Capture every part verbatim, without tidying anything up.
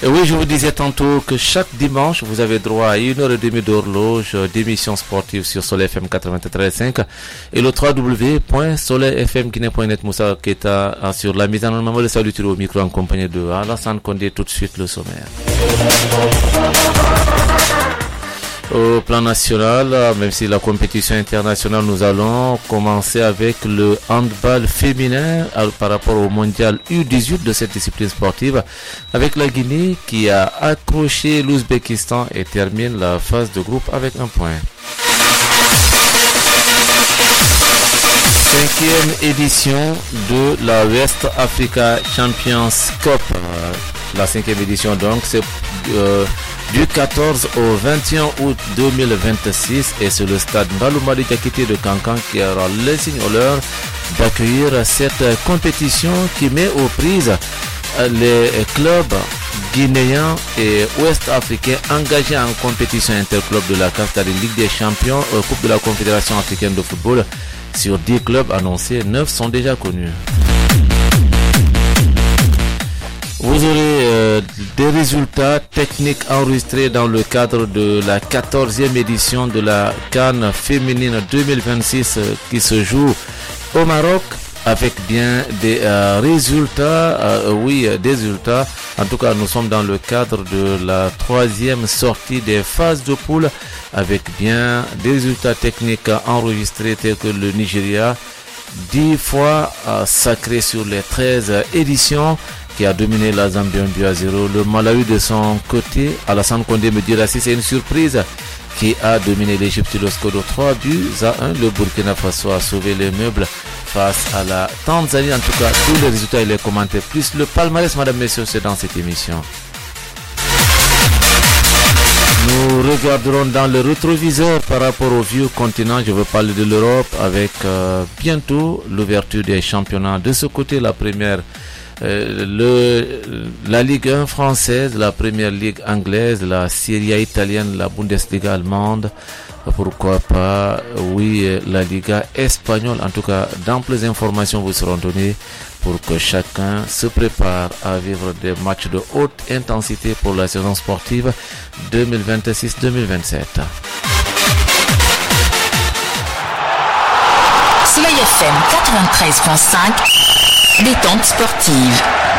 Et oui, je vous disais tantôt que chaque dimanche, vous avez droit à une heure et demie d'horloge d'émissions sportives sur Soleil F M quatre-vingt-treize virgule cinq et le w w w point soleil f m guinée point net. Moussa Keita sur la mise en œuvre de Salut au micro en compagnie de Alassane Condé. Tout de suite le sommaire. Au plan national, même si la compétition internationale, nous allons commencer avec le handball féminin par rapport au mondial U dix-huit de cette discipline sportive, avec la Guinée qui a accroché l'Ouzbékistan et termine la phase de groupe avec un point. Cinquième édition de la West Africa Champions Cup. La cinquième édition donc, c'est euh, du quatorze au vingt et un août deux mille vingt-six et c'est le stade Mbaloumadi Diakité de Kankan qui aura l'insigne honneur d'accueillir cette compétition qui met aux prises les clubs guinéens et ouest-africains engagés en compétition interclub de la C A F, c'est-à-dire Ligue des Champions, euh, Coupe de la Confédération africaine de football. Sur dix clubs annoncés, neuf sont déjà connus. Vous aurez euh, des résultats techniques enregistrés dans le cadre de la quatorzième édition de la CAN féminine deux mille vingt-six euh, qui se joue au Maroc avec bien des euh, résultats, euh, oui, des résultats. En tout cas, nous sommes dans le cadre de la troisième sortie des phases de poule avec bien des résultats techniques enregistrés tels que le Nigeria, dix fois euh, sacré sur les treize éditions, qui a dominé la Zambie un but à zéro. Le Malawi de son côté, Alassane Condé me dira si c'est une surprise, qui a dominé l'Égypte sur le score de trois buts à un. Le Burkina Faso a sauvé les meubles face à la Tanzanie. En tout cas, tous les résultats et les commentaires, plus le palmarès, madame, messieurs, c'est dans cette émission. Nous regarderons dans le rétroviseur par rapport au vieux continent. Je veux parler de l'Europe avec euh, bientôt l'ouverture des championnats. De ce côté, la première Euh, le, la Ligue un française, la Première Ligue anglaise, la Serie A italienne, la Bundesliga allemande, pourquoi pas, oui, la Liga espagnole. En tout cas, d'amples informations vous seront données pour que chacun se prépare à vivre des matchs de haute intensité pour la saison sportive deux mille vingt-six deux mille vingt-sept. Soleil F M quatre-vingt-treize virgule cinq. Détente sportive.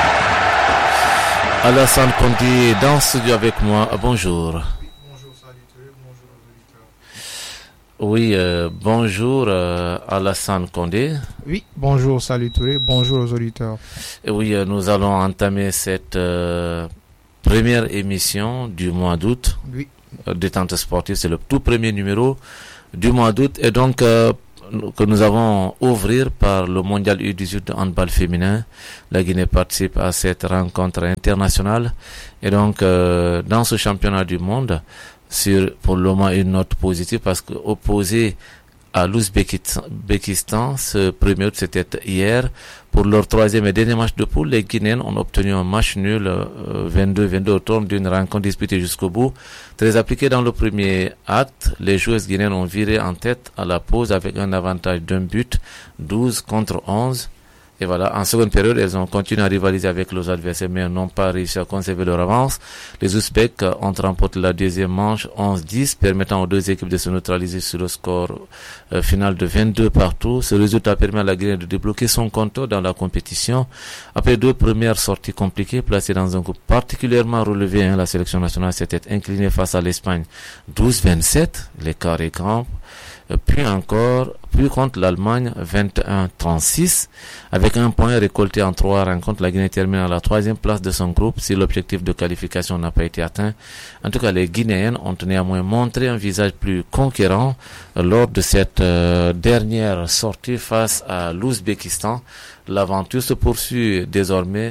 Alassane Condé dans le studio avec moi. Bonjour. Oui, bonjour, salut, bonjour aux auditeurs. Oui, euh, bonjour euh, Alassane Condé. Oui, bonjour, salut, bonjour aux auditeurs. Et oui, euh, nous allons entamer cette euh, première émission du mois d'août. Oui. Euh, Détente sportive, c'est le tout premier numéro du mois d'août. Et donc, euh, que nous avons ouvrir par le mondial U dix-huit de handball féminin. La Guinée participe à cette rencontre internationale et donc euh, dans ce championnat du monde, sur pour le moment une note positive parce que opposé à l'Ouzbékistan, ce premier août c'était hier, pour leur troisième et dernier match de poule, les Guinéens ont obtenu un match nul euh, vingt-deux vingt-deux au terme d'une rencontre disputée jusqu'au bout. Très appliqué dans le premier acte, les joueuses guinéennes ont viré en tête à la pause avec un avantage d'un but, douze contre onze. Et voilà, en seconde période, elles ont continué à rivaliser avec leurs adversaires, mais n'ont pas réussi à conserver leur avance. Les Ouzbeks ont remporté la deuxième manche onze dix, permettant aux deux équipes de se neutraliser sur le score euh, final de vingt-deux partout. Ce résultat permet à la Guinée de débloquer son compteur dans la compétition. Après deux premières sorties compliquées, placées dans un groupe particulièrement relevé, hein, la sélection nationale s'était inclinée face à l'Espagne douze vingt-sept, l'écart est grand. Puis encore, puis contre l'Allemagne vingt et un trente-six. Avec un point récolté en trois rencontres, la Guinée termine à la troisième place de son groupe si l'objectif de qualification n'a pas été atteint. En tout cas, les Guinéennes ont néanmoins montré un visage plus conquérant lors de cette euh, dernière sortie face à l'Ouzbékistan. L'aventure se poursuit désormais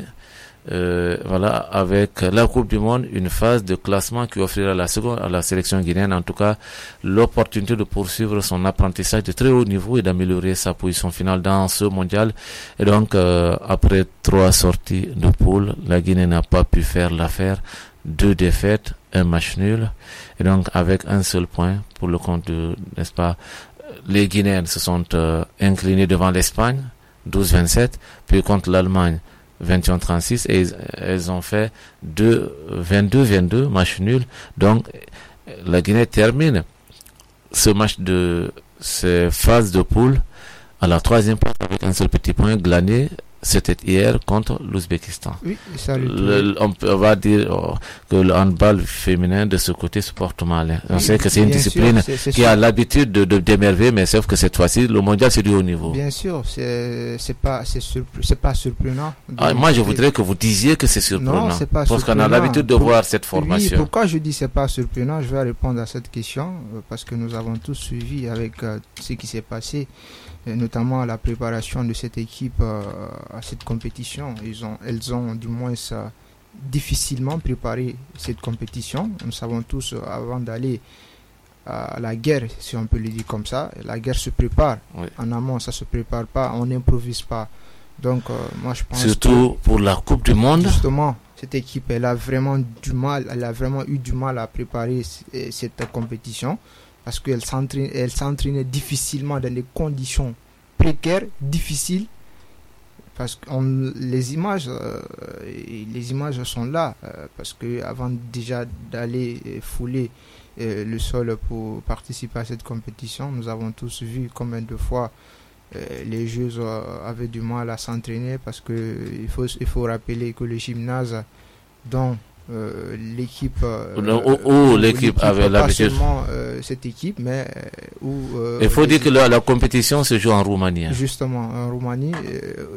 Euh, voilà, avec la Coupe du Monde, une phase de classement qui offrira la seconde à la sélection guinéenne, en tout cas, l'opportunité de poursuivre son apprentissage de très haut niveau et d'améliorer sa position finale dans ce mondial. Et donc, euh, après trois sorties de poule, la Guinée n'a pas pu faire l'affaire. Deux défaites, un match nul. Et donc, avec un seul point pour le compte de, n'est-ce pas, les Guinéens se sont euh, inclinés devant l'Espagne, douze vingt-sept, puis contre l'Allemagne, vingt et un trente-six et ils- elles ont fait deux, vingt-deux vingt-deux, match nul. Donc, la Guinée termine ce match de ces phases de poule à la troisième place avec un seul petit point glané. C'était hier contre l'Ouzbékistan. Oui, salut. Le- le- on, peut, on va dire oh, que le handball féminin de ce côté se porte mal. hein. On Oui, sait que c'est une bien discipline sûr, c'est- c'est qui sûr. a l'habitude de, de d'émerveiller, mais sauf que cette fois-ci, le mondial c'est du haut niveau. Bien sûr, c'est c'est pas c'est surpre- c'est pas surprenant. Ah, Donc, moi, je c'est- voudrais que vous disiez que c'est surprenant. Non, c'est pas parce qu'on a surprenant. l'habitude de Pour- voir cette Oui, formation. pourquoi je dis c'est pas surprenant, je vais répondre à cette question euh, parce que nous avons tous suivi avec euh, ce qui s'est passé, et notamment la préparation de cette équipe euh, à cette compétition. Ils ont, elles ont du moins euh, difficilement préparé cette compétition. Nous savons tous euh, avant d'aller à la guerre, si on peut le dire comme ça, la guerre se prépare. Oui. En amont, ça se prépare pas, on n'improvise pas. Donc, euh, moi je pense Surtout pour la Coupe du que, Monde. justement, cette équipe, elle a vraiment du mal, elle a vraiment eu du mal à préparer c- cette compétition parce qu'elle s'entraîne, elle s'entraînait difficilement dans des conditions précaires, difficiles. Parce que on- les images, euh, les images sont là, euh, parce que avant déjà d'aller euh, fouler euh, le sol pour participer à cette compétition, nous avons tous vu combien de fois euh, les joueuses euh, avaient du mal à s'entraîner parce que il faut il faut rappeler que le gymnase dont euh, l'équipe euh, Où- où- où l'équipe avait pas l'habitude. seulement euh, cette équipe mais euh, où euh, Il faut les dire que la, la compétition se joue en Roumanie. hein. Justement, en Roumanie, euh,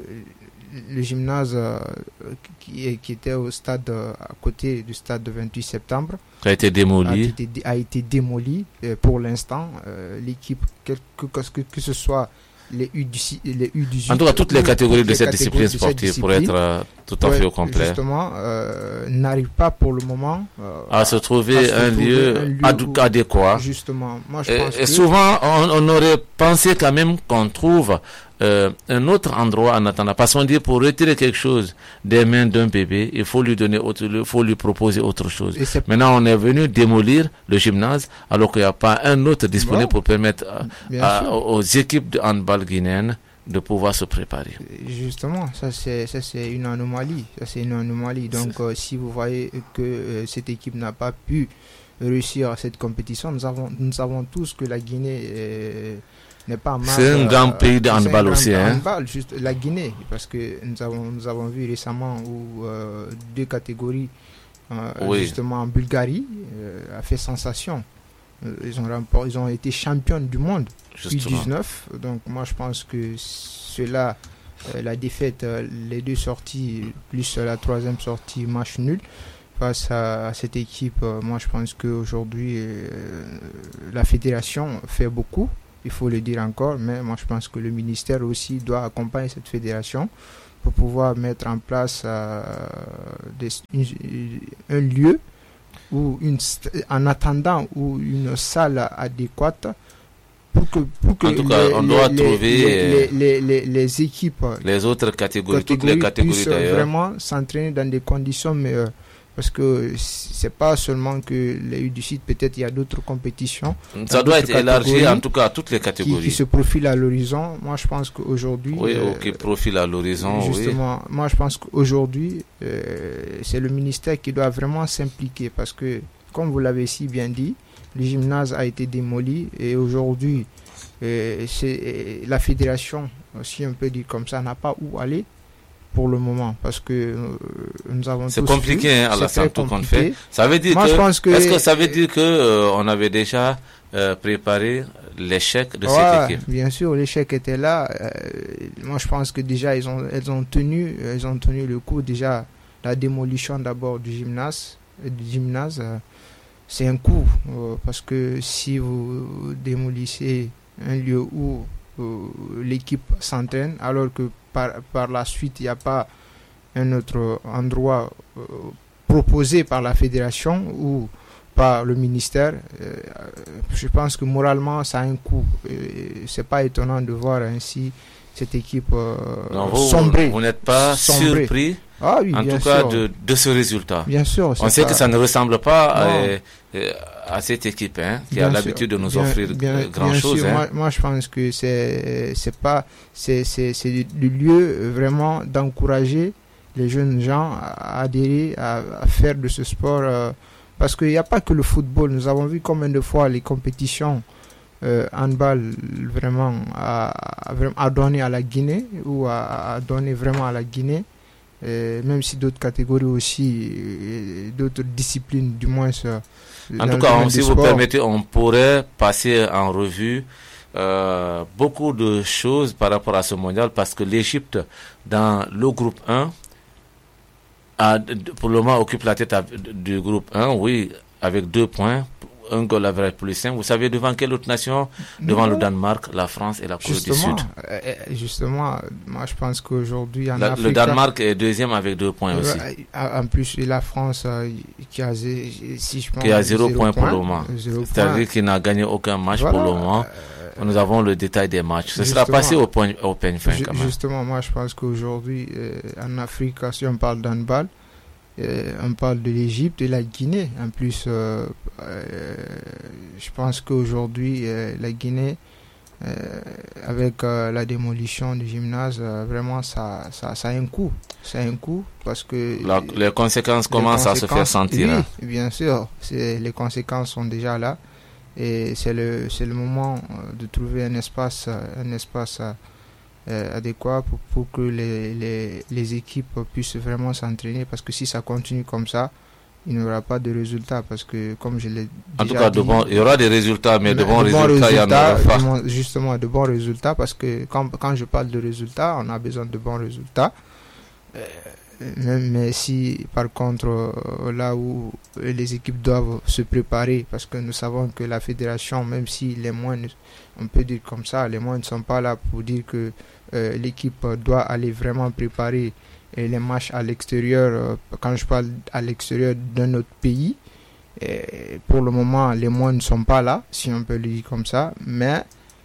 le gymnase euh, qui, est- qui était au stade euh, à côté du stade de vingt-huit septembre Qui a été a démoli. été, a été démoli euh, pour l'instant. Euh, L'équipe, quel que, que, que ce soit les U dix-huit, les U dix-huit En tout cas, toutes les ou catégories de les cette catégories discipline de cette sportive pour être discipline, euh, tout à fait au complet. Justement, euh, n'arrive pas pour le moment euh, À se trouver à se un trouver lieu, un lieu ad- où- adéquat. Justement, moi je Et, pense et que souvent, on, on aurait pensé quand même qu'on trouve euh, un autre endroit en attendant. Parce qu'on dit pour retirer quelque chose des mains d'un bébé, il faut lui donner autre, il faut lui proposer autre chose. et c'est Maintenant, on est venu démolir le gymnase alors qu'il n'y a pas un autre disponible Bon. pour permettre à- bien à- sûr. aux équipes de handball guinéennes de pouvoir se préparer. Justement, ça c'est ça c'est une anomalie. Ça c'est une anomalie. Donc euh, si vous voyez que euh, cette équipe n'a pas pu réussir cette compétition, nous avons nous savons tous que la Guinée euh, n'est pas mal. C'est un grand pays de c'est un handball grand aussi, hein. handball, juste la Guinée, parce que nous avons nous avons vu récemment où euh, deux catégories euh, Oui. justement en Bulgarie euh, a fait sensation. Euh, Ils ont remporté, ils ont été champions du monde. U Justement. dix-neuf, donc moi je pense que cela, euh, la défaite, euh, les deux sorties, plus la troisième sortie, match nul, face à, à cette équipe, euh, moi je pense qu'aujourd'hui euh, la fédération fait beaucoup, il faut le dire encore, mais moi je pense que le ministère aussi doit accompagner cette fédération pour pouvoir mettre en place euh, des, une- un lieu ou une, st- en attendant ou une salle adéquate pour que, pour que En tout cas, les, on doit les- trouver, les, les, les, les, les équipes Les autres catégories, toutes les catégories catégories puissent d'ailleurs. vraiment s'entraîner dans des conditions meilleures. Parce que c'est pas seulement que les U dix-huit, peut-être il y a d'autres compétitions Ça dans doit être d'autres élargi catégories en tout cas à toutes les qui, catégories. qui se profilent à l'horizon. Moi je pense qu'aujourd'hui, Oui, euh, ou qui profile à l'horizon, oui. justement, moi je pense qu'aujourd'hui, euh, c'est le ministère qui doit vraiment s'impliquer parce que, comme vous l'avez si bien dit, le gymnase a été démoli et aujourd'hui, euh, c'est, euh, la fédération, si on peut dire comme ça, n'a pas où aller pour le moment parce que euh, nous avons C'est tous compliqué, vu, hein, c'est Alassane, très tout compte compliqué. fait. Ça veut dire Moi, je que, pense que- est-ce que ça veut dire que euh, on avait déjà euh, préparé l'échec de Ouais, cette équipe? bien sûr, l'échec était là. Euh, moi, je pense que déjà, ils ont, elles ont tenu, elles ont tenu le coup. Déjà, la démolition d'abord du gymnase, euh, du gymnase, euh, c'est un coup euh, parce que si vous démolissez un lieu où euh, l'équipe s'entraîne, alors que par, par la suite, il n'y a pas un autre endroit euh, proposé par la fédération ou par le ministère, euh, je pense que moralement ça a un coût. Euh, c'est pas étonnant de voir ainsi cette équipe euh, Non, vous, sombrer. vous n'êtes pas Sombrer. surpris, Ah oui, en bien tout cas, sûr. de, de ce résultat. Bien sûr. On c'est sait pas- que ça ne ressemble pas à, Non. euh, à cette équipe hein, qui Bien a sûr. l'habitude de nous Bien- offrir bien- euh, grand bien chose. sûr. Hein. Moi, moi, je pense que c'est c'est pas c'est c'est c'est le lieu vraiment d'encourager les jeunes gens à adhérer, à, à faire de ce sport. Euh, parce qu'il n'y a pas que le football. Nous avons vu combien de fois les compétitions euh, handball vraiment à, à donner à la Guinée ou à, à donner vraiment à la Guinée. Euh, même si d'autres catégories aussi, euh, d'autres disciplines du moins. Euh, en tout cas, si vous permettez, on pourrait passer en revue euh, beaucoup de choses par rapport à ce mondial parce que l'Égypte, dans le groupe un, a, pour le moment occupe la tête du groupe un, oui, avec deux points. Un goal average plus cinq. Vous savez devant quelle autre nation? Devant non. le Danemark, la France et la Corée du Sud. Euh, justement, moi je pense qu'aujourd'hui en la, Afrique... Le Danemark est deuxième avec deux points aussi. En plus, et la France euh, qui a, si je pense, qui a zéro, zéro point pour le moment. C'est-à-dire qu'il n'a gagné aucun match voilà. pour le moment. Euh, Nous avons le détail des matchs. Ce sera passé au point au peigne fin quand même. Justement, moi je pense qu'aujourd'hui euh, en Afrique, si on parle d'handball, Euh, on parle de l'Égypte et la Guinée. En plus, euh, euh, je pense qu'aujourd'hui, euh, la Guinée, euh, avec euh, la démolition du gymnase, euh, vraiment, ça, ça, ça a un coût. Ça a un coût parce que... La, les conséquences les commencent conséquences, à se faire sentir. Oui, hein. bien sûr. C'est, les conséquences sont déjà là. Et c'est le, c'est le moment de trouver un espace, un espace Euh, adéquat pour, pour que les, les, les équipes puissent vraiment s'entraîner parce que si ça continue comme ça, il n'y aura pas de résultats parce que comme je l'ai en déjà tout cas dit, de bon, il y aura des résultats mais de, de bons de résultats, résultats il y en aura pas. Justement de bons résultats parce que quand, quand je parle de résultats, on a besoin de bons résultats. Euh, mais, mais si par contre euh, là où les équipes doivent se préparer parce que nous savons que la fédération, même si les moyens, on peut dire comme ça, les moyens ne sont pas là pour dire que euh, l'équipe doit aller vraiment préparer euh, les matchs à l'extérieur. Euh, quand je parle à l'extérieur d'un autre pays, euh, pour le moment les moyens ne sont pas là, si on peut le dire comme ça, mais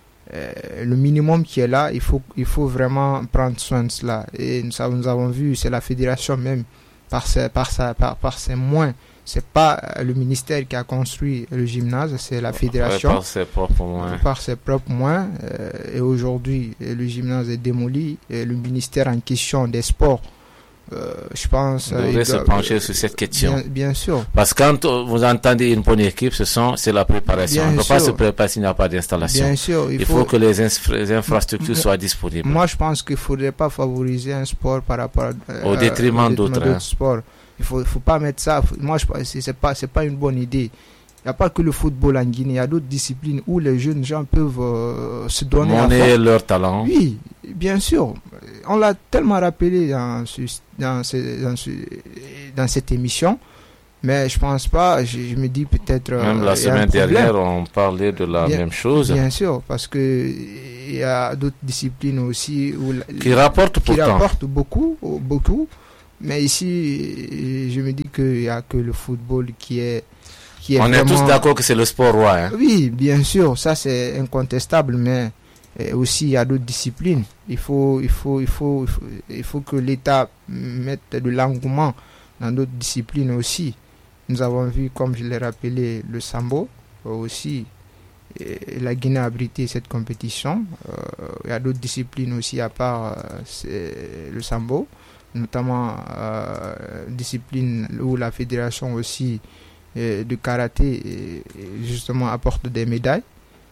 Euh, le minimum qui est là, il faut, il faut vraiment prendre soin de cela. Et nous, nous avons vu, c'est la fédération même, par ses, par sa, par, par ses moyens. C'est pas le ministère qui a construit le gymnase, c'est la fédération. Ouais, par ses propres moyens. Par ses propres moyens. Euh, et aujourd'hui, le gymnase est démoli. Et le ministère en question des sports, Euh, je pense on devrait se pencher euh, sur cette question. Bien, bien sûr. Parce que quand vous entendez une bonne équipe, ce sont, c'est la préparation. Bien on ne peut sûr. pas se préparer s'il n'y a pas d'installation. Bien sûr. Il, il faut, faut que les, infra- les infrastructures soient disponibles. Moi, je pense qu'il ne faudrait pas favoriser un sport par rapport à, au détriment, euh, au d'autres, détriment hein. d'autres sports. Il ne faut, il faut pas mettre ça. Moi, je pense que ce n'est pas, c'est pas une bonne idée. Il n'y a pas que le football en Guinée, il y a d'autres disciplines où les jeunes gens peuvent euh, se donner monnaie leur talent. Oui, bien sûr. On l'a tellement rappelé dans, ce, dans, ce, dans, ce, dans cette émission, mais je pense pas, je, je me dis peut-être... Même euh, la semaine dernière, on parlait de la bien, même chose. Bien sûr, parce qu'il y a d'autres disciplines aussi où qui rapportent qui pourtant. rapportent beaucoup, beaucoup, mais ici, je me dis qu'il n'y a que le football qui est... Qui est on vraiment... est tous d'accord que c'est le sport roi. Hein? Oui, bien sûr, ça c'est incontestable, mais aussi il y a d'autres disciplines. Il faut, il faut, il faut, il faut, il faut que l'État mette de l'engouement dans d'autres disciplines aussi. Nous avons vu, comme je l'ai rappelé, le sambo aussi. Et la Guinée a abrité cette compétition. Euh, il y a d'autres disciplines aussi à part euh, le sambo, notamment euh, discipline où la fédération aussi euh, de karaté et, et justement apporte des médailles.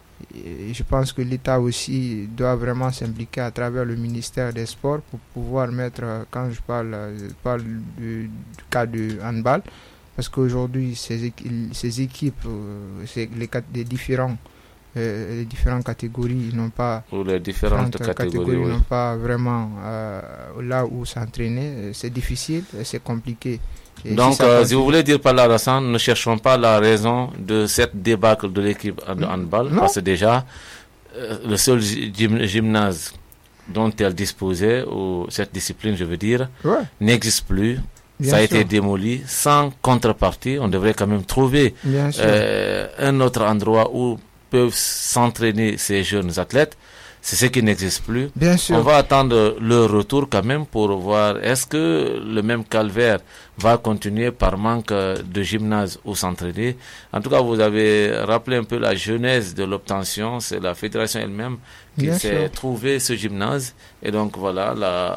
Et je pense que l'État aussi doit vraiment s'impliquer à travers le ministère des Sports pour pouvoir mettre, quand je parle, je parle du, du cas du handball, parce qu'aujourd'hui ces équipes, ces équipes c'est les, les différents Euh, les différentes catégories n'ont pas ou les différentes catégories, catégories oui. n'ont pas vraiment euh, là où s'entraîner. C'est difficile, c'est compliqué. Et donc si, euh, si vous voulez dire par là, Alassane, ne cherchons pas la raison de cette débâcle de l'équipe de handball, non. Parce que déjà euh, le seul gym, gymnase dont elle disposait, ou cette discipline je veux dire, ouais. n'existe plus. Bien ça a sûr. été démoli sans contrepartie. On devrait quand même trouver euh, un autre endroit où peuvent s'entraîner ces jeunes athlètes. C'est ce qui n'existe plus. Bien sûr. On va attendre leur retour quand même pour voir est-ce que le même calvaire va continuer par manque de gymnase où s'entraîner. En tout cas, vous avez rappelé un peu la genèse de l'obtention. C'est la fédération elle-même qui Bien s'est sûr. trouvé ce gymnase. Et donc voilà, la,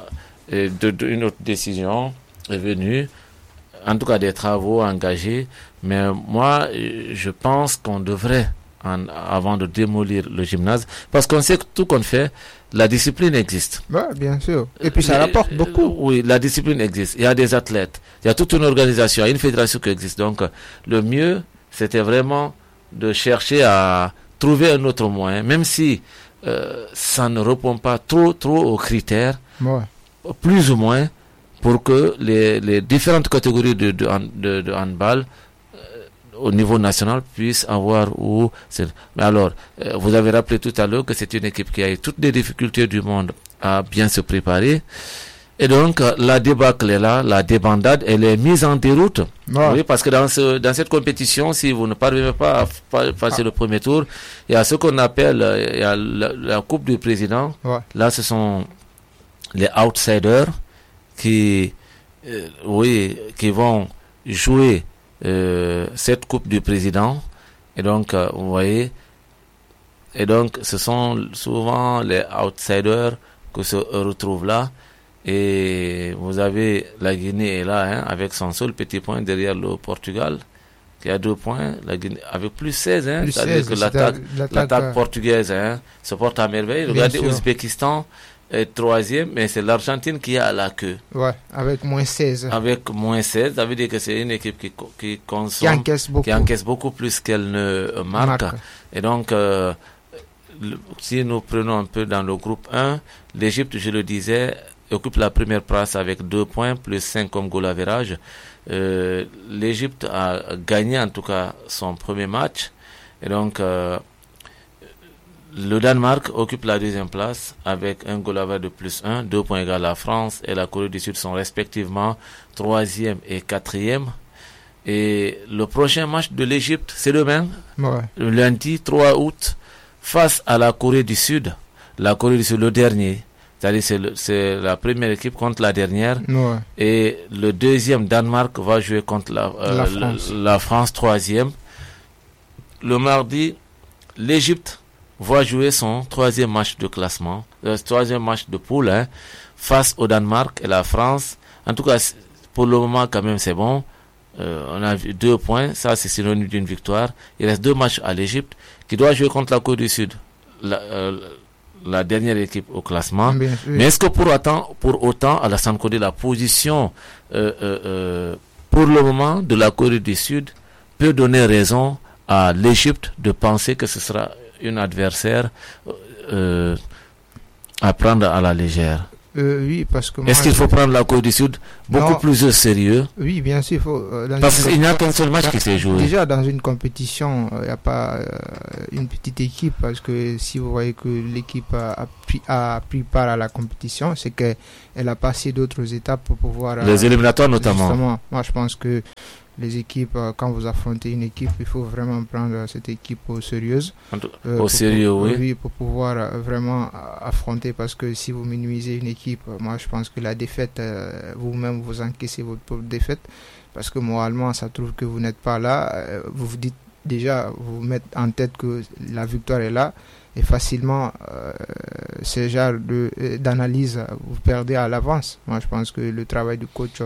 et de, de, une autre décision est venue, en tout cas des travaux engagés, mais moi, je pense qu'on devrait, en, avant de démolir le gymnase, parce qu'on sait que tout qu'on fait, la discipline existe. Ouais, bien sûr. Et puis ça rapporte beaucoup. Oui, la discipline existe. Il y a des athlètes, il y a toute une organisation, il y a une fédération qui existe. Donc, le mieux, c'était vraiment de chercher à trouver un autre moyen, même si euh, ça ne répond pas trop, trop aux critères, ouais. plus ou moins, pour que les, les différentes catégories de, de, de, de handball euh, au niveau national puissent avoir où. Mais alors, euh, vous avez rappelé tout à l'heure que c'est une équipe qui a eu toutes les difficultés du monde à bien se préparer. Et donc, euh, la débâcle est là, la débandade, elle est mise en déroute. Ouais. Oui, parce que dans, ce, dans cette compétition, si vous ne parvenez pas à fa- passer ah. le premier tour, il y a ce qu'on appelle euh, il y a la, la Coupe du Président. Ouais. Là, ce sont les outsiders qui, euh, oui, qui vont jouer euh, cette Coupe du Président. Et donc, euh, vous voyez, et donc, ce sont souvent les outsiders qui se retrouvent là. Et vous avez la Guinée est là, hein, avec son seul petit point derrière le Portugal, qui a deux points, la Guinée, avec plus seize, hein, plus c'est-à-dire seize, que l'attaque, l'attaque, l'attaque euh... portugaise hein, se porte à merveille. Regardez l'Ouzbékistan est troisième, mais c'est l'Argentine qui est à la queue. Ouais, avec moins seize. Avec moins seize, ça veut dire que c'est une équipe qui, qui consomme, qui encaisse beaucoup, qui encaisse beaucoup plus qu'elle ne marque. marque. Et donc, euh, le, si nous prenons un peu dans le groupe un, l'Égypte, je le disais, occupe la première place avec deux points, plus cinq comme goal average. Euh, L'Égypte a gagné en tout cas son premier match. Et donc, euh, le Danemark occupe la deuxième place avec un goal average de plus un, deux points égaux. La France et la Corée du Sud sont respectivement troisième et quatrième. Et le prochain match de l'Égypte, c'est demain, ouais. le lundi trois août, face à la Corée du Sud. La Corée du Sud, le dernier. C'est-à-dire c'est, le, c'est la première équipe contre la dernière. Ouais. Et le deuxième, Danemark, va jouer contre la, euh, la, France. La, la France, troisième. Le mardi, l'Égypte va jouer son troisième match de classement, euh, troisième match de poule, hein, face au Danemark et la France. En tout cas, pour le moment, quand même, c'est bon. Euh, on a vu deux points, ça c'est synonyme d'une victoire. Il reste deux matchs à l'Égypte qui doit jouer contre la Corée du Sud. La, euh, la dernière équipe au classement. Bien, oui. Mais est-ce que pour autant, pour autant, Alassane Kodé, la position euh, euh, euh, pour le moment de la Corée du Sud peut donner raison à l'Égypte de penser que ce sera un adversaire euh, à prendre à la légère? Euh, oui, parce que moi, est-ce qu'il faut prendre la Corée du Sud beaucoup non, plus au sérieux? Oui, bien sûr. Faut, euh, parce qu'il n'y a qu'un seul match qui s'est joué. Déjà, dans une compétition, il euh, n'y a pas euh, une petite équipe, parce que si vous voyez que l'équipe a, a, pris, a pris part à la compétition, c'est qu'elle a passé d'autres étapes pour pouvoir... Les euh, éliminatoires notamment. Justement, moi je pense que les équipes, euh, quand vous affrontez une équipe, il faut vraiment prendre cette équipe au sérieux. Euh, au sérieux, pour, oui. oui. Pour pouvoir euh, vraiment affronter, parce que si vous minimisez une équipe, euh, moi je pense que la défaite, euh, vous-même vous encaissez votre propre défaite, parce que moralement ça trouve que vous n'êtes pas là, euh, vous vous dites déjà, vous vous mettez en tête que la victoire est là, et facilement euh, ce genre de, d'analyse, vous perdez à l'avance. Moi je pense que le travail du coach...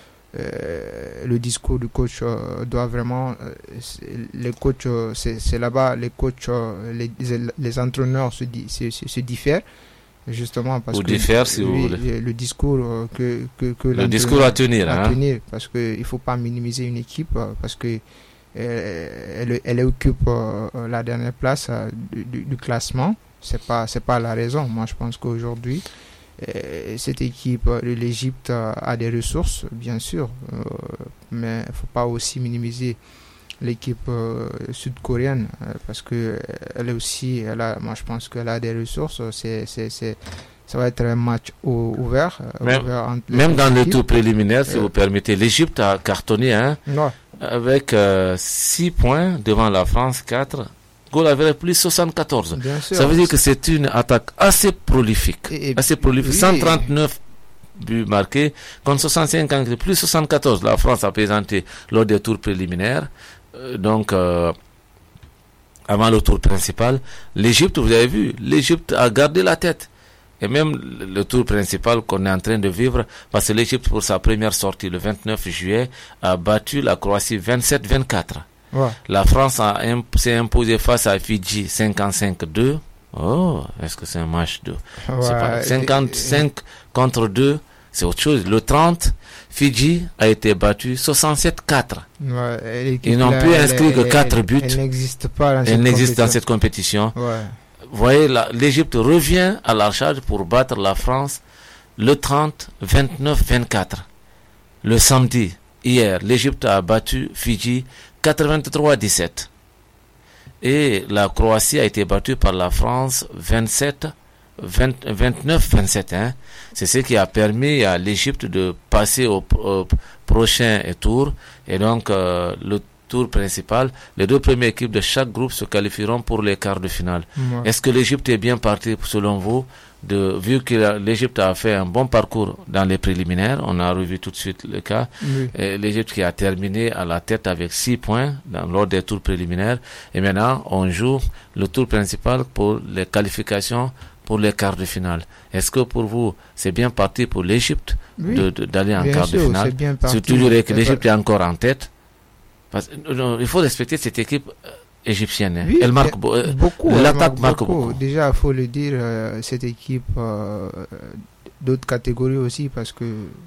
Euh, le discours du coach euh, doit vraiment euh, les coachs euh, c'est, c'est là-bas les coachs euh, les, les entraîneurs se, di, se, se, se diffèrent justement parce ou que diffère, si vous le, voulez. le discours euh, que, que, que le discours à tenir, à hein? tenir parce que il faut pas minimiser une équipe euh, parce que euh, elle, elle occupe euh, la dernière place euh, du, du, du classement. C'est pas c'est pas la raison. Moi je pense qu'aujourd'hui Euh, cette équipe de l'Égypte a des ressources, bien sûr, euh, mais il ne faut pas aussi minimiser l'équipe euh, sud-coréenne euh, parce que elle est aussi, elle a, moi je pense qu'elle a des ressources. C'est, c'est, c'est, ça va être un match au, ouvert. Même, ouvert entre même dans le tour préliminaire, si euh, vous permettez, l'Égypte a cartonné hein, avec six euh, points devant la France, quatre. Goal avait plus soixante-quatorze. Ça veut dire que c'est une attaque assez prolifique. Et, et, assez prolifique. Oui, cent trente-neuf buts marqués contre soixante-cinq, plus soixante-quatorze. La France a présenté lors des tours préliminaires. Euh, donc, euh, avant le tour principal, l'Égypte, vous avez vu, l'Égypte a gardé la tête. et même le tour principal qu'on est en train de vivre, parce que l'Égypte, pour sa première sortie le vingt-neuf juillet, a battu la Croatie vingt-sept vingt-quatre. Ouais. La France a imp- s'est imposée face à Fidji cinquante-cinq deux. Oh, est-ce que c'est un match de... Ouais, c'est pas, cinquante-cinq contre deux, c'est autre chose. Le trente, Fidji a été battu soixante-sept quatre. Ouais, Ils n'ont pu inscrire que quatre buts. Elle n'existe pas dans Elle cette n'existe dans compétition. cette compétition. Ouais. Vous voyez, la- l'Égypte revient à la charge pour battre la France le trente, vingt-neuf vingt-quatre. Le samedi, hier, l'Égypte a battu Fidji quatre-vingt-trois dix-sept. Et la Croatie a été battue par la France vingt-sept, vingt, vingt-neuf vingt-sept. Hein. C'est ce qui a permis à l'Égypte de passer au, au prochain tour. Et donc, euh, le tour principal, les deux premières équipes de chaque groupe se qualifieront pour les quarts de finale. Ouais. Est-ce que l'Égypte est bien partie, selon vous, de, vu que la- l'Égypte a fait un bon parcours dans les préliminaires, on a revu tout de suite le cas, Oui. et l'Égypte qui a terminé à la tête avec six points dans, lors des tours préliminaires, et maintenant on joue le tour principal pour les qualifications pour les quarts de finale. Est-ce que pour vous, c'est bien parti pour l'Égypte Oui. de, de- d'aller en Bien quart sûr, de finale? c'est bien parti. C'est toujours que C'est l'Égypte pas- est encore en tête. Parce, non, il faut respecter cette équipe euh, égyptienne. hein. Oui, Elle marque bien- beau- euh, beaucoup. l'attaque elle marque beaucoup. Déjà, il faut le dire, euh, cette équipe, euh, d'autres catégories aussi, parce que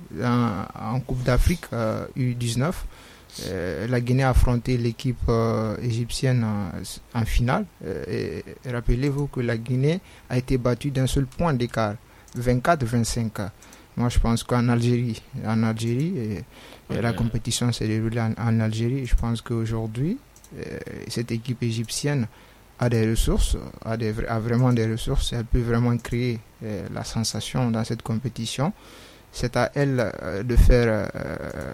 en, en Coupe d'Afrique, euh, U dix-neuf, euh, la Guinée a affronté l'équipe euh, égyptienne en, en finale. Euh, et, et rappelez-vous que la Guinée a été battue d'un seul point d'écart, vingt-quatre vingt-cinq. Moi, je pense qu'en Algérie, en Algérie, et, et la compétition s'est déroulée en, en Algérie. Je pense qu'aujourd'hui, euh, cette équipe égyptienne a des ressources, a, des, a vraiment des ressources. Elle peut vraiment créer euh, la sensation dans cette compétition. C'est à elle euh, de faire euh,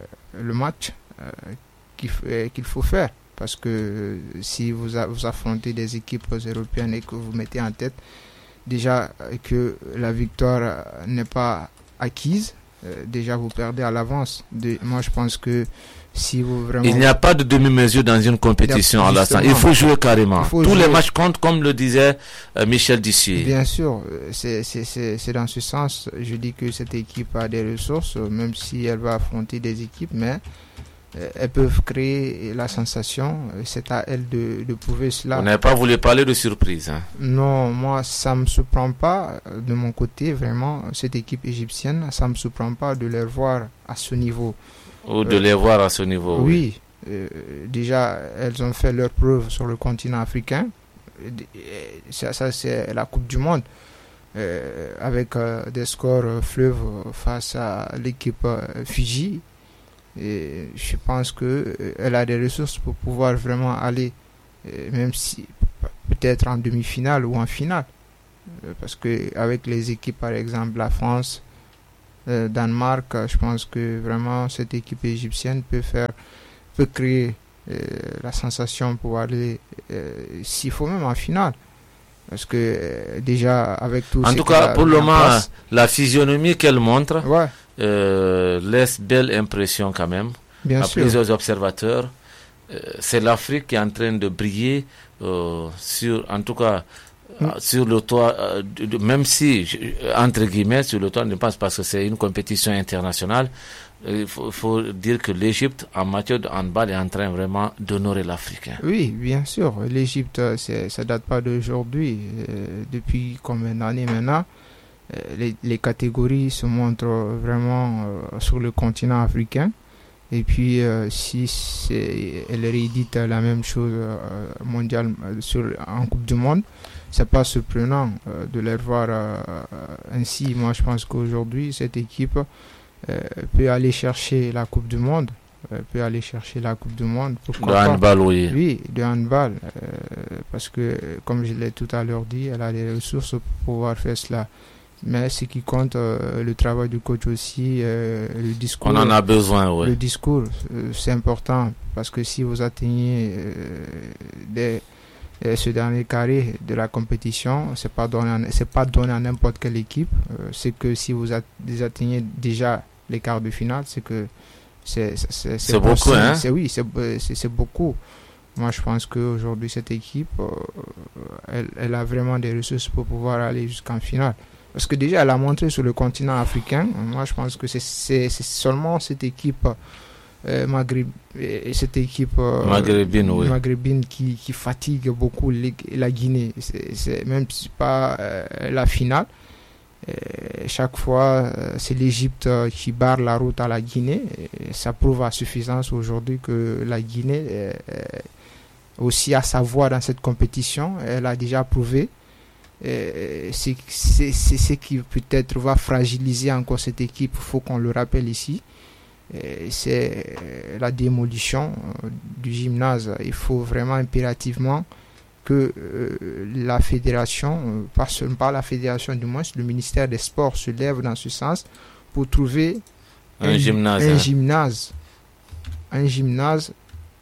le match euh, qu'il, f- qu'il faut faire. Parce que euh, si vous, a, vous affrontez des équipes européennes et que vous mettez en tête déjà euh, que la victoire euh, n'est pas acquise, euh, déjà vous perdez à l'avance. De, moi je pense que si vous vraiment... Il n'y a pas de demi-mesure dans une compétition à l'instant. Il faut jouer carrément. Il faut Tous jouer. les matchs comptent, comme le disait euh, Michel Dissier. Bien sûr, euh, c'est, c'est, c'est, c'est dans ce sens. Je dis que cette équipe a des ressources, euh, même si elle va affronter des équipes, mais euh, elles peuvent créer la sensation. euh, C'est à elles de, de prouver cela. On n'a pas voulu parler de surprise. Hein. Non, moi, ça ne me surprend pas euh, de mon côté, vraiment, cette équipe égyptienne, ça ne me surprend pas de les voir à ce niveau. Ou de Euh, les voir à ce niveau. Oui, euh, déjà, elles ont fait leur preuve sur le continent africain. Et d- et Ça, ça c'est la Coupe du Monde. Euh, avec euh, des scores euh, fleuves euh, face à l'équipe euh, Fidji. Et je pense qu'elle a des ressources pour pouvoir vraiment aller, euh, même si peut-être en demi-finale ou en finale. Euh, parce que avec les équipes, par exemple, la France, euh, Danemark, euh, je pense que vraiment cette équipe égyptienne peut faire, peut créer euh, la sensation pour aller, euh, s'il faut même en finale. Parce que euh, déjà avec tout En ce tout qu'elle cas, a pour mis le en moment, place, la physionomie qu'elle montre ouais, euh, laisse belle impression quand même bien à sûr. plusieurs observateurs. Euh, c'est l'Afrique qui est en train de briller euh, sur, en tout cas, Mm. euh, sur le toit, euh, de- de- même si, je- entre guillemets, sur le toit, je pense parce que c'est une compétition internationale, euh, il faut, faut dire que l'Égypte, en matière de handball, est en train vraiment d'honorer l'Afrique. hein. Oui, bien sûr. L'Égypte, euh, c'est, ça date pas d'aujourd'hui. Euh, depuis combien d'années maintenant, euh, les, les catégories se montrent vraiment euh, sur le continent africain. Et puis, euh, si c'est, elle réédite la même chose euh, mondiale euh, sur, en Coupe du Monde, c'est pas surprenant euh, de les voir euh, ainsi. Moi, je pense qu'aujourd'hui, cette équipe euh, peut aller chercher la Coupe du Monde. Euh, peut aller chercher la Coupe du Monde. Pourquoi De pas? handball, oui. Oui, de handball. euh, parce que, comme je l'ai tout à l'heure dit, elle a les ressources pour pouvoir faire cela. Mais ce qui compte, euh, le travail du coach aussi, euh, le discours. On en a besoin, oui. Le discours, euh, c'est important. Parce que si vous atteignez euh, des, euh, ce dernier carré de la compétition, c'est pas donné, à- c'est pas donné à n'importe quelle équipe. Euh, c'est que si vous at- atteignez déjà les quarts de finale, c'est que c'est c'est, c'est, C'est beaucoup, possible. hein? C'est, oui, c'est, c'est, c'est beaucoup. Moi, je pense qu'aujourd'hui, cette équipe, euh, elle, elle a vraiment des ressources pour pouvoir aller jusqu'en finale. Parce que déjà, elle a montré sur le continent africain. Moi, je pense que c'est, c'est, c'est seulement cette équipe euh, maghreb, et cette équipe euh, maghrébine, oui. maghrébine qui, qui fatigue beaucoup les, la Guinée. C'est, c'est, même si ce n'est pas euh, la finale. Euh, chaque fois, euh, c'est l'Égypte euh, qui barre la route à la Guinée. Et ça prouve à suffisance aujourd'hui que la Guinée euh, aussi a sa voix dans cette compétition. Elle a déjà prouvé. Euh, c'est, c'est, c'est ce qui peut-être va fragiliser encore cette équipe. Il faut qu'on le rappelle ici. Euh, c'est la démolition euh, du gymnase. Il faut vraiment impérativement que euh, la fédération, euh, pas seulement pas la fédération du moins, le ministère des Sports se lève dans ce sens pour trouver un, un gymnase, un hein. gymnase, un gymnase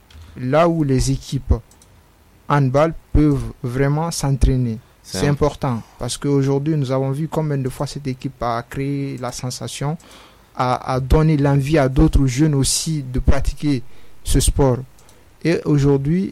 là où les équipes handball peuvent vraiment s'entraîner. C'est, C'est important parce qu'aujourd'hui nous avons vu combien de fois cette équipe a créé la sensation, a, a donné l'envie à d'autres jeunes aussi de pratiquer ce sport. Et aujourd'hui,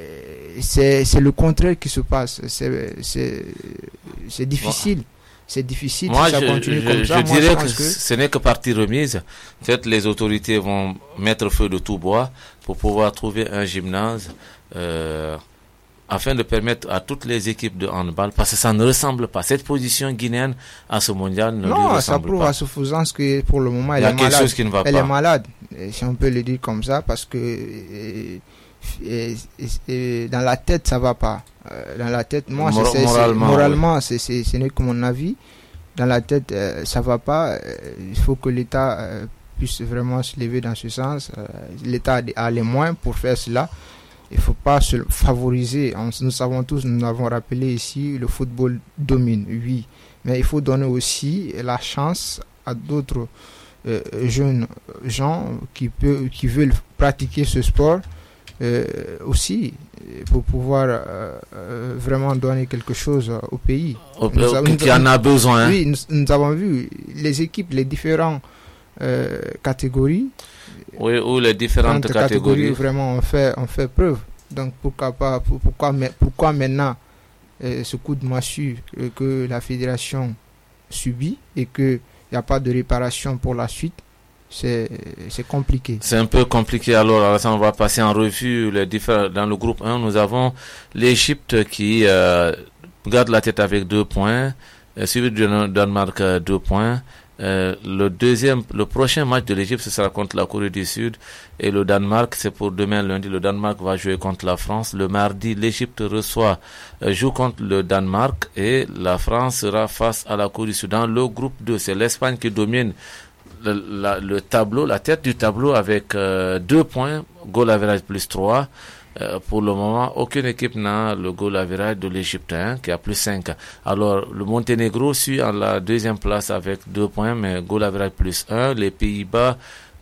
c'est, c'est le contraire qui se passe. C'est, c'est, c'est difficile. C'est difficile Moi, si ça je, continue je, comme je ça. dirais Moi, je que, pense que ce n'est que partie remise. Peut-être les autorités vont mettre feu de tout bois pour pouvoir trouver un gymnase euh, afin de permettre à toutes les équipes de handball, parce que ça ne ressemble pas. Cette position guinéenne à ce mondial ne lui ressemble pas. Non, ça prouve à suffisance que pour le moment, elle est malade. Il y a quelque chose qui ne va elle pas. est malade, si on peut le dire comme ça, parce que et, et, et, dans la tête, ça va pas. Euh, dans la tête, moi, Mor- c'est, c'est, moralement, c'est, moralement oui. c'est, c'est, ce n'est que mon avis. Dans la tête, euh, ça va pas. Euh, il faut que l'État euh, puisse vraiment se lever dans ce sens. Euh, L'État a les moyens pour faire cela. Il ne faut pas se favoriser. On, nous savons tous, nous l'avons rappelé ici, le football domine, oui. Mais il faut donner aussi la chance à d'autres euh, jeunes gens qui, peut, qui veulent pratiquer ce sport euh, aussi, pour pouvoir euh, euh, vraiment donner quelque chose au pays. Au, nous avons, qui en a besoin. Oui, nous, nous avons vu les équipes, les différentes euh, catégories. Oui, ou les différentes catégories. catégories vraiment ont fait, ont fait preuve. Donc pourquoi pas, pourquoi, pourquoi maintenant euh, ce coup de massue euh, que la fédération subit et qu'il n'y a pas de réparation pour la suite, c'est, c'est compliqué. C'est un peu compliqué. Alors, alors ça, on va passer en revue les différents. Dans le groupe un, nous avons l'Égypte qui euh, garde la tête avec deux points, euh, suivi du Danemark euh, deux points. Euh, le deuxième, le prochain match de l'Égypte, ce sera contre la Corée du Sud, et le Danemark, c'est pour demain lundi. Le Danemark va jouer contre la France. Le mardi, l'Égypte reçoit, euh, joue contre le Danemark, et la France sera face à la Corée du Sud. Dans le groupe deux, c'est l'Espagne qui domine le, la, le tableau, la tête du tableau avec euh, deux points, goal average plus trois. Euh, pour le moment, aucune équipe n'a le goal average de l'Égypte, hein, qui a plus cinq. Alors, le Monténégro suit en la deuxième place avec deux points, mais goal average plus un. Les Pays-Bas,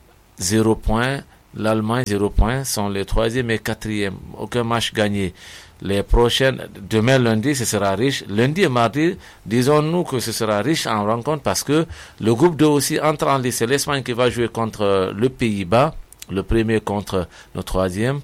zéro point. L'Allemagne, zéro point. Sont les troisième et quatrième. Aucun match gagné. Les prochaines, demain lundi, ce sera riche. Lundi et mardi, disons-nous que ce sera riche en rencontre parce que le groupe deux aussi entre en lice. C'est l'Espagne qui va jouer contre le Pays-Bas. Le premier contre le troisième.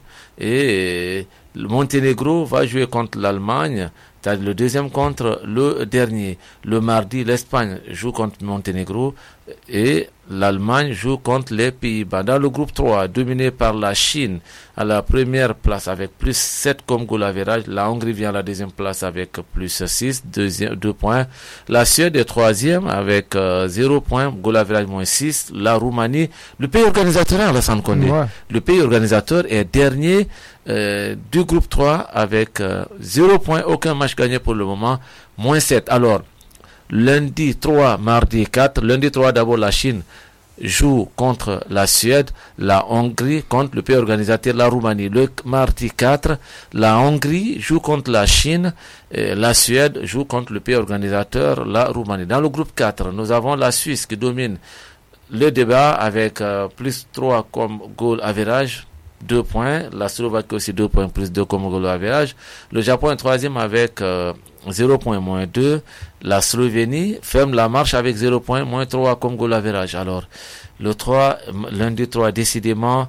Et le Monténégro va jouer contre l'Allemagne, c'est-à-dire le deuxième contre le dernier. Le mardi, l'Espagne joue contre Monténégro et l'Allemagne joue contre les Pays-Bas. Dans le groupe trois, dominé par la Chine à la première place avec plus sept comme goal average. La Hongrie vient à la deuxième place avec plus six, deux points. La Suède est troisième avec euh, zéro point, goal average moins six. La Roumanie, le pays organisateur, Alassane Condé, ouais. Le pays organisateur est dernier euh, du groupe trois avec euh, zéro point, aucun match gagné pour le moment, moins sept. Alors, lundi trois, mardi quatre. Lundi trois, d'abord la Chine joue contre la Suède, la Hongrie contre le pays organisateur, la Roumanie. Le mardi quatre, la Hongrie joue contre la Chine, et la Suède joue contre le pays organisateur, la Roumanie. Dans le groupe quatre, nous avons la Suisse qui domine le débat avec euh, plus trois comme goal average, deux points. La Slovaquie aussi deux points plus deux comme goal average. Le Japon est troisième avec euh, zéro point moins deux. La Slovénie ferme la marche avec zéro point moins trois comme goal average. Alors, le trois, lundi trois, décidément,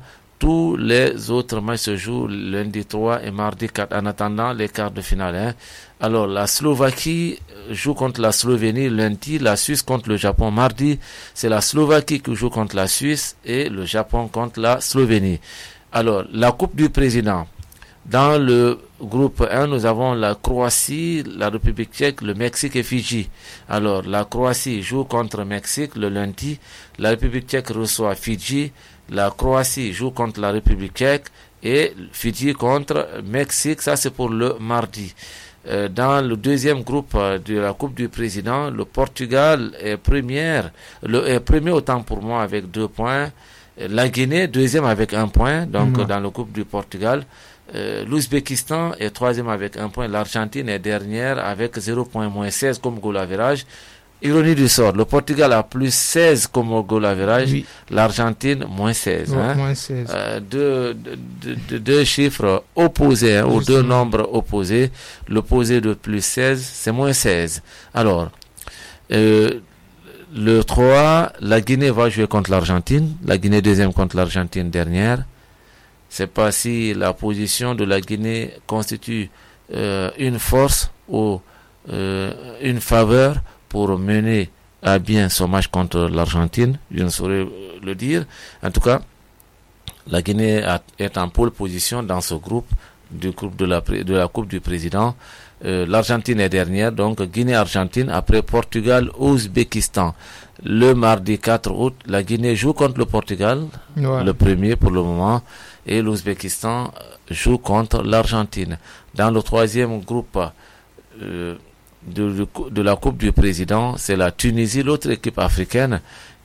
tous les autres matchs se jouent lundi trois et mardi quatre, en attendant les quarts de finale. Hein. Alors, la Slovaquie joue contre la Slovénie lundi, la Suisse contre le Japon mardi. C'est la Slovaquie qui joue contre la Suisse et le Japon contre la Slovénie. Alors, la Coupe du Président. Dans le groupe un, nous avons la Croatie, la République tchèque, le Mexique et Fidji. Alors, la Croatie joue contre le Mexique le lundi. La République tchèque reçoit Fidji. La Croatie joue contre la République tchèque et Fidji contre Mexique. Ça, c'est pour le mardi. Euh, dans le deuxième groupe de la Coupe du Président, le Portugal est première, le est premier autant pour moi avec deux points. La Guinée deuxième avec un point, donc mmh. dans le groupe du Portugal. Euh, L'Ouzbékistan est troisième avec un point. L'Argentine est dernière avec zéro point moins seize comme goal average. Ironie du sort, le Portugal a plus seize comme goal average, oui. L'Argentine moins seize. Ouais, hein. moins seize. Euh, deux, deux, deux, deux chiffres opposés, hein, ou deux nombres opposés. L'opposé de plus seize, c'est moins seize. Alors, euh, le trois, la Guinée va jouer contre l'Argentine. La Guinée deuxième contre l'Argentine dernière. C'est pas si la position de la Guinée constitue euh, une force ou euh, une faveur pour mener à bien son match contre l'Argentine, je ne saurais le dire. En tout cas, la Guinée a, est en pole position dans ce groupe, du groupe de la, de la Coupe du Président. Euh, L'Argentine est dernière, donc Guinée-Argentine, après Portugal-Ouzbékistan. Le mardi quatre août, la Guinée joue contre le Portugal, ouais. le premier pour le moment, et l'Ouzbékistan joue contre l'Argentine. Dans le troisième groupe, euh, De, de la Coupe du Président, c'est la Tunisie, l'autre équipe africaine,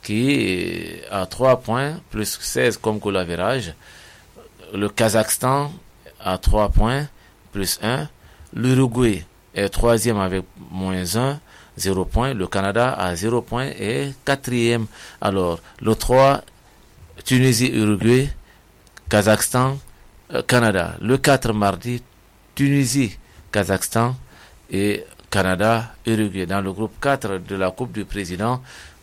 qui a trois points, plus seize comme goal average. Le Kazakhstan a trois points, plus un. L'Uruguay est troisième avec moins un, zéro point. Le Canada a zéro point et quatrième. Alors, le trois, Tunisie, Uruguay, Kazakhstan, euh, Canada. Le quatre, mardi, Tunisie, Kazakhstan et Canada, Uruguay. Dans le groupe quatre de la Coupe du Président,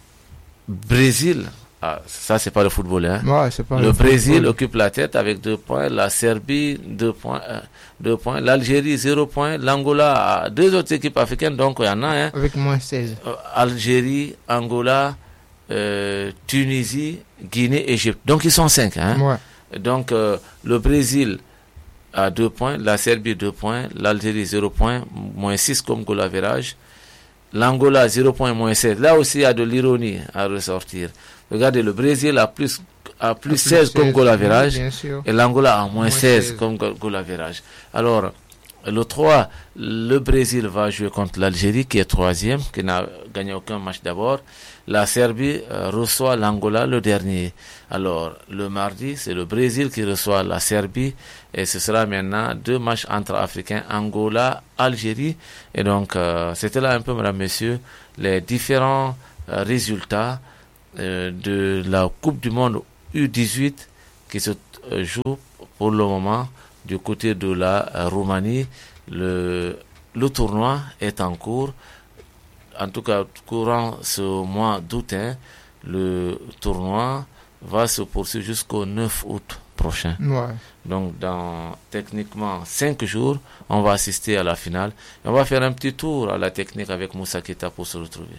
Brésil, ah, ça c'est pas le football, hein. Ouais, c'est pas le, le Brésil football. Occupe la tête avec deux points, la Serbie deux points, euh, deux points, l'Algérie zéro point, l'Angola, deux autres équipes africaines, donc il y en a, hein. Avec moins seize. Euh, Algérie, Angola, euh, Tunisie, Guinée, Égypte. Donc ils sont cinq, hein. Ouais. Donc euh, le Brésil à deux points, la Serbie deux points, l'Algérie zéro point, moins six comme goal average, l'Angola zéro point, moins seize. Là aussi, il y a de l'ironie à ressortir. Regardez, le Brésil a plus, a plus, plus seize comme goal average, et l'Angola a moins, moins seize, seize comme goal average. Alors, le trois, le Brésil va jouer contre l'Algérie, qui est troisième, qui n'a gagné aucun match d'abord. La Serbie euh, reçoit l'Angola le dernier. Alors, le mardi, c'est le Brésil qui reçoit la Serbie. Et ce sera maintenant deux matchs entre Africains, Angola, Algérie. Et donc, euh, c'était là un peu, mesdames, messieurs, les différents euh, résultats euh, de la Coupe du Monde U dix-huit qui se euh, joue pour le moment du côté de la euh, Roumanie. Le, le tournoi est en cours. En tout cas, courant ce mois d'août, hein, le tournoi va se poursuivre jusqu'au neuf août prochain. Ouais. Donc, dans techniquement cinq jours, on va assister à la finale. Et on va faire un petit tour à la technique avec Moussa Keita pour se retrouver.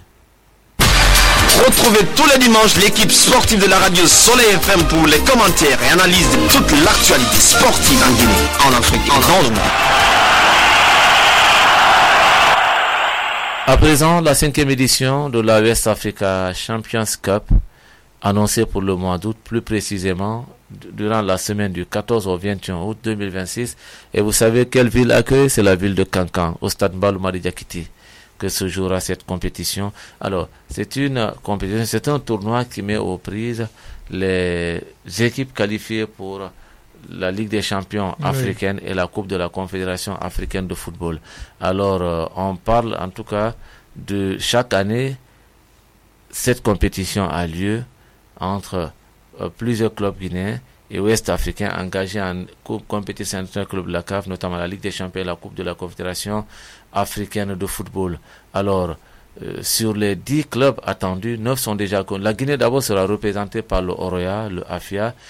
Retrouvez tous les dimanches l'équipe sportive de la radio Soleil F M pour les commentaires et analyses de toute l'actualité sportive en Guinée, en Afrique et dans le monde. À présent, la cinquième édition de la West Africa Champions Cup, annoncée pour le mois d'août, plus précisément durant la semaine du quatorze au vingt et un août deux mille vingt-six. Et vous savez quelle ville accueille? C'est la ville de Kankan, au stade Mbaloumari Diakité, que se jouera cette compétition. Alors, c'est une compétition, c'est un tournoi qui met aux prises les équipes qualifiées pour la Ligue des champions oui. africaine et la Coupe de la Confédération africaine de football. Alors, euh, on parle en tout cas de chaque année, cette compétition a lieu entre euh, plusieurs clubs guinéens et ouest-africains engagés en coupe compétition internationale club de la C A F, notamment la Ligue des champions et la Coupe de la Confédération africaine de football. Alors, euh, sur les dix clubs attendus, neuf sont déjà connus. La Guinée d'abord sera représentée par le Oroya, le Afia,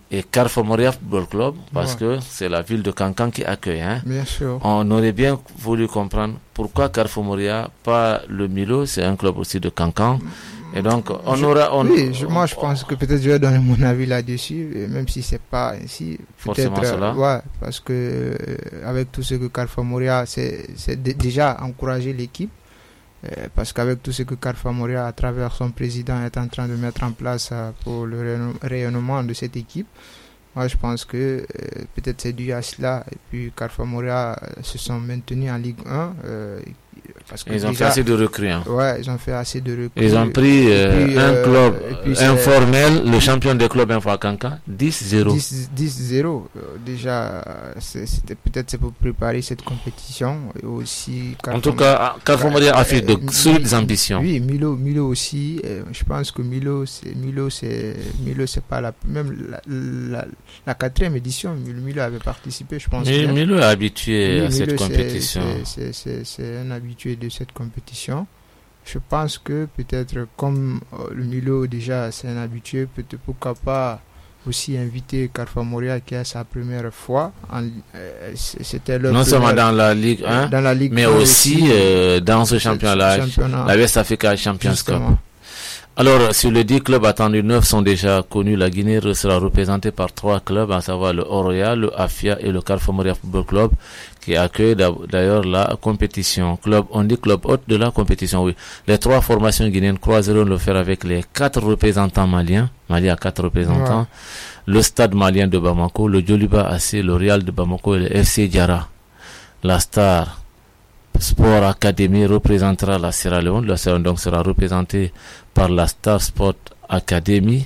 et Carrefour Moria Football Club, parce Ouais. que c'est la ville de Kankan qui accueille. Hein. Bien sûr. On aurait bien voulu comprendre pourquoi Carrefour Moria, pas le Milo, c'est un club aussi de Kankan. Et donc, on Je- aura... On, oui, je- moi je pense que peut-être je vais donner mon avis là-dessus, et même si c'est pas ainsi. Forcément Peut-être, cela. euh, ouais, parce que euh, avec tout ce que Carrefour Moria, c'est, c'est d- déjà encourager l'équipe, euh, parce qu'avec tout ce que Carrefour Moria, à travers son président, est en train de mettre en place euh, pour le rayonnement- rayonnement de cette équipe, moi je pense que euh, peut-être c'est dû à cela. Et puis Carrefour Moria euh, se sont maintenus en Ligue un. euh, parce que Ils ont fait déjà, assez de recrues. Hein. ouais, ils ont fait assez de recrues. Ils ont pris euh, Et puis, un euh, club et puis c'est- informel, le champion des clubs info à Kankan, dix zéro. dix zéro. Euh, déjà, euh, c'est- c'était peut-être c'est pour préparer cette compétition. Et aussi, En tout cas, Carrefour Moria a fait de Euh, solides Mi- ambitions. Oui, Milo, Milo aussi. euh, je pense que Milo, c'est Milo, c'est Milo, c'est pas la même la, la, la quatrième édition. Milo, Milo avait participé, je pense. Mais bien. Milo est habitué Oui, à cette Milo, c'est- compétition. c'est- C'est c'est- c'est un habitué de cette compétition. Je pense que peut-être comme euh, le Milo déjà c'est un habitué, peut-être pourquoi pas aussi inviter Carrefour Moria qui est sa première fois. En, euh, c- c'était leur Non seulement première- dans la Ligue un, dans la Ligue mais un aussi euh, dans ce ce- championnat, ce championnat, la West Africa Champions Cup. justement. Alors, sur les dix clubs attendus, neuf sont déjà connus. La Guinée sera représentée par trois clubs, à savoir le Oroya, le Afia et le Carrefour Moria Football Club, qui accueillent d'ailleurs la compétition. Club, on dit club hôte de la compétition, oui. Les trois formations guinéennes croiseront le fer avec les quatre représentants maliens. Mali a quatre représentants. Ouais. Le Stade malien de Bamako, le Djoliba A C, le Real de Bamako et le F C Diarra. La Star Sport Academy représentera la Sierra Leone. La Sierra Leone donc sera représentée par la Star Sport Academy.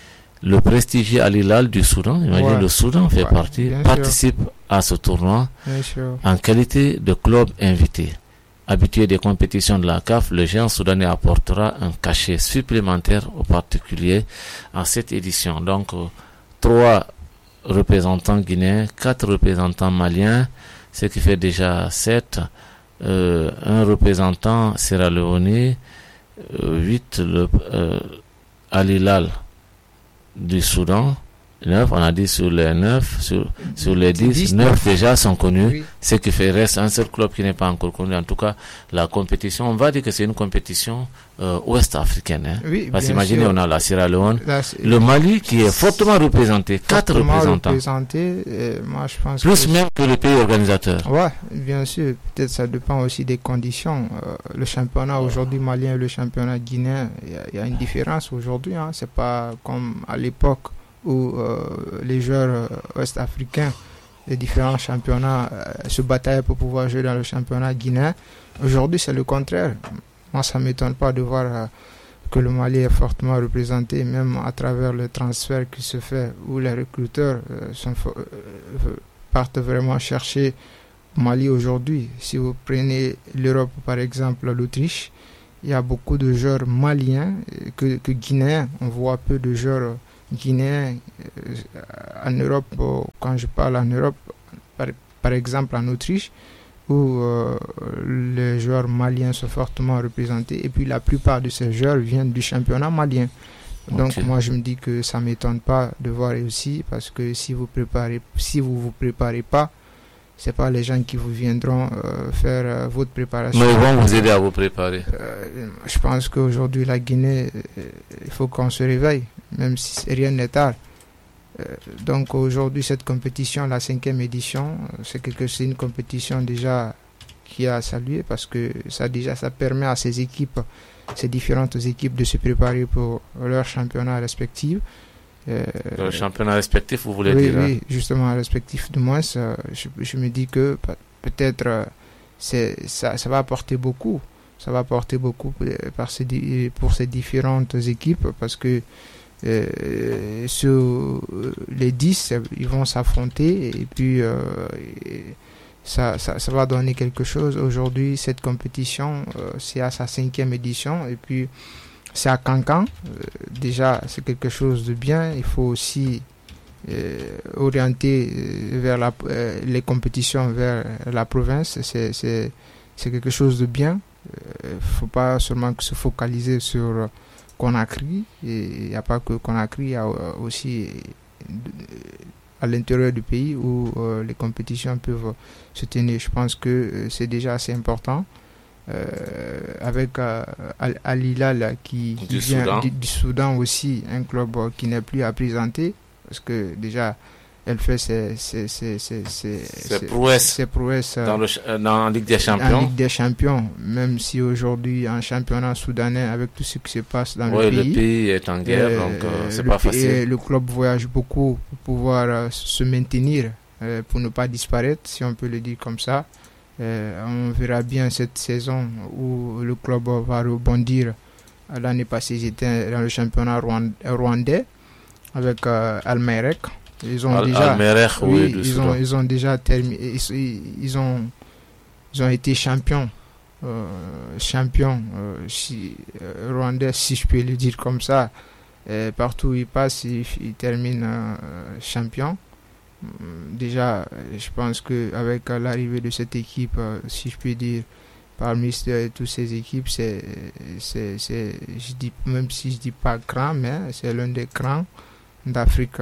Le prestigieux Al Hilal du Soudan, imagine Ouais. le Soudan fait Ouais, partie, bien sûr. participe à ce tournoi Bien sûr. en qualité de club invité. Habitué des compétitions de la C A F, le géant soudanais apportera un cachet supplémentaire aux particuliers à cette édition. Donc, euh, trois représentants guinéens, quatre représentants maliens, ce qui fait déjà sept. Euh, un représentant sierra-léonais, euh, huit le, euh, Al Hilal du Soudan, neuf, on a dit sur les neuf, sur, sur les dix, dix, neuf neuf. déjà sont connus, Oui. ce qui fait reste un seul club qui n'est pas encore connu. En tout cas, la compétition, on va dire que c'est une compétition euh, ouest-africaine. Hein. Oui, Parce bien qu'imaginez, sûr. on a la Sierra Leone, Là, c'est- le Mali qui est fortement représenté, quatre fortement représentants, représenté, et moi je pense plus que même que le pays organisateur. ouais, bien sûr. Peut-être ça dépend aussi des conditions. Euh, le championnat aujourd'hui malien et le championnat guinéen, il y a- il y, a une différence aujourd'hui. Hein. C'est pas comme à l'époque où euh, les joueurs euh, ouest-africains des différents championnats euh, se bataillaient pour pouvoir jouer dans le championnat guinéen. Aujourd'hui, c'est le contraire. Moi, ça m'étonne pas de voir euh, que le Mali est fortement représenté, même à travers le transfert qui se fait, où les recruteurs euh, sont, fo- euh, partent vraiment chercher Mali aujourd'hui. Si vous prenez l'Europe, par exemple, l'Autriche, il y a beaucoup de joueurs maliens euh, que, que guinéens. On voit peu de joueurs guinéens euh, en Europe. euh, Quand je parle en Europe, par, par exemple en Autriche, où euh, les joueurs maliens sont fortement représentés. Et puis la plupart de ces joueurs viennent du championnat malien. Donc Ok. moi je me dis que ça ne m'étonne pas de voir aussi, parce que si vous préparez, si vous vous préparez pas, c'est pas les gens qui vous viendront euh, faire euh, votre préparation. Mais ils vont vous aider à vous préparer. Euh, je pense qu'aujourd'hui la Guinée, euh, il faut qu'on se réveille, même si rien n'est tard. Euh, donc aujourd'hui cette compétition, la cinquième édition, euh, c'est quelque, c'est une compétition déjà qui a salué, parce que ça déjà ça permet à ces équipes, ces différentes équipes de se préparer pour leur championnat respectif. Euh, Le championnat respectif, vous voulez oui, dire hein? oui, justement, respectif de moins, ça, je, je me dis que pe- peut-être euh, c'est, ça, ça va apporter beaucoup. Ça va apporter beaucoup pour, par ces, di- pour ces différentes équipes, parce que euh, sur euh, les dix, ils vont s'affronter, et puis euh, et ça, ça, ça va donner quelque chose. Aujourd'hui, cette compétition, euh, c'est à sa cinquième édition, et puis c'est à Kankan. Euh, déjà, c'est quelque chose de bien. Il faut aussi euh, orienter euh, vers la, euh, les compétitions vers la province. C'est, c'est, c'est quelque chose de bien. Il ne faut pas seulement se focaliser sur Conakry. Et il n'y a pas que Conakry, il y a aussi à l'intérieur du pays où euh, les compétitions peuvent se tenir. Je pense que euh, c'est déjà assez important. Euh, avec euh, Al, Al Hilal qui, qui du, vient Soudan. Du, du Soudan aussi, un club euh, qui n'est plus à présenter parce que déjà elle fait ses, ses, ses, ses, ses, ses prouesses, ses prouesses dans, le, dans la Ligue des Champions. En Ligue des Champions, même si aujourd'hui en championnat soudanais, avec tout ce qui se passe dans ouais, le pays, le pays est en guerre, euh, donc euh, c'est pas pays, facile. Le club voyage beaucoup pour pouvoir euh, se maintenir, euh, pour ne pas disparaître, si on peut le dire comme ça. Euh, on verra bien cette saison où le club va rebondir. L'année passée, j'étais dans le championnat rwandais avec euh, Al-Merrek. Ils ont Al- déjà, Al-Merrek, oui, oui, ils Soudan. ont, ils ont déjà terminé. Ils, ils ont, ils ont été champions, euh, champions euh, si, euh, rwandais, si je peux le dire comme ça. Et partout où ils passent, ils, ils terminent euh, champions. Déjà, je pense qu'avec l'arrivée de cette équipe, si je peux dire, parmi toutes ces équipes, c'est, c'est, c'est, je dis, même si je ne dis pas grand, mais c'est l'un des grands d'Afrique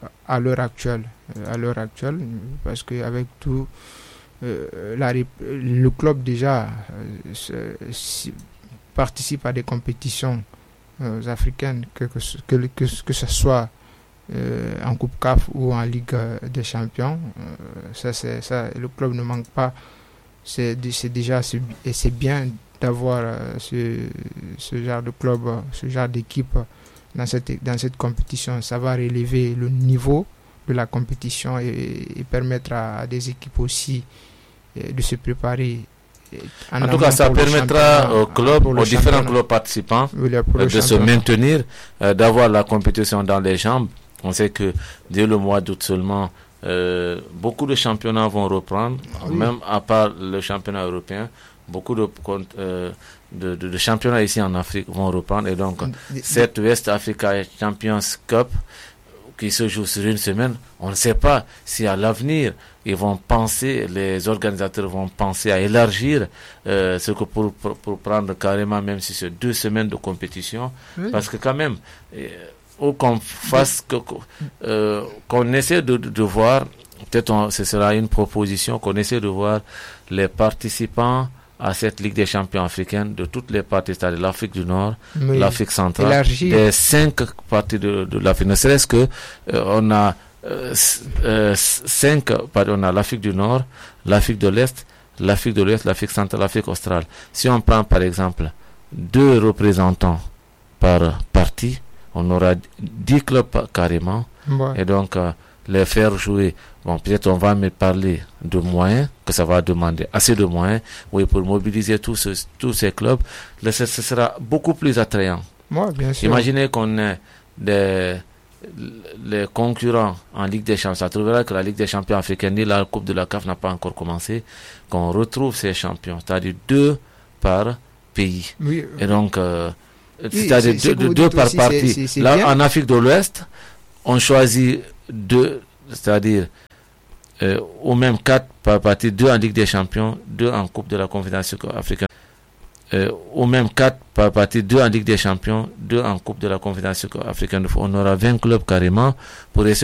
à l'heure actuelle. À l'heure actuelle, parce qu'avec tout, euh, la, le club déjà euh, si, participe à des compétitions euh, africaines, que, que, que, que, que ce soit Euh, en Coupe C A F ou en Ligue des Champions. Euh, ça, c'est, ça, le club ne manque pas. C'est, c'est déjà c'est, et c'est bien d'avoir euh, ce, ce genre de club, ce genre d'équipe dans cette, dans cette compétition. Ça va relever le niveau de la compétition et, et permettre à, à des équipes aussi euh, de se préparer. En, en tout cas, ça permettra aux clubs, aux différents clubs participants oui, euh, de se maintenir, euh, d'avoir la compétition dans les jambes. On sait que dès le mois d'août seulement, euh, beaucoup de championnats vont reprendre, oui. Même à part le championnat européen, beaucoup de, euh, de, de, de championnats ici en Afrique vont reprendre. Et donc, de, cette de... West Africa Champions Cup qui se joue sur une semaine, on ne sait pas si à l'avenir, ils vont penser, les organisateurs vont penser à élargir euh, ce que pour, pour, pour prendre carrément, même si c'est deux semaines de compétition, oui. Parce que quand même... Euh, ou qu'on fasse que, euh, qu'on essaie de, de, de voir, peut-être on, ce sera une proposition, qu'on essaie de voir les participants à cette Ligue des champions africaine de toutes les parties, c'est-à-dire l'Afrique du Nord, oui. L'Afrique centrale, élargir. Des cinq parties de, de l'Afrique. Ne serait-ce que euh, on a euh, euh, cinq, pardon, on a l'Afrique du Nord, l'Afrique de l'Est, l'Afrique de l'Ouest, l'Afrique centrale, l'Afrique australe. Si on prend par exemple deux représentants par partie, on aura dix clubs carrément, ouais. Et donc euh, les faire jouer. Bon, peut-être on va me parler de moyens, que ça va demander assez de moyens, oui, pour mobiliser tous, ce, tous ces clubs. Là, ce, ce sera beaucoup plus attrayant. Ouais, bien sûr. Imaginez qu'on ait des, les concurrents en Ligue des Champions. Ça trouvera que la Ligue des Champions africaine ni la Coupe de la C A F n'a pas encore commencé, qu'on retrouve ces champions, c'est-à-dire deux par pays. Oui. Et donc, euh, oui, c'est-à-dire c'est, deux, deux par aussi, partie. C'est, c'est Là, bien. En Afrique de l'Ouest, on choisit deux, c'est-à-dire euh, ou même quatre par partie, deux en Ligue des Champions, deux en Coupe de la Confédération africaine, euh, ou même quatre par partie, deux en Ligue des Champions, deux en Coupe de la Confédération africaine. On aura vingt clubs carrément pour essayer